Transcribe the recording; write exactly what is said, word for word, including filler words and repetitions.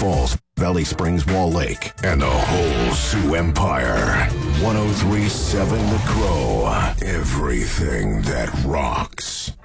Falls, Valley Springs, Wall Lake, and the whole Sioux Empire. one oh three point seven The Crow. Everything that rocks.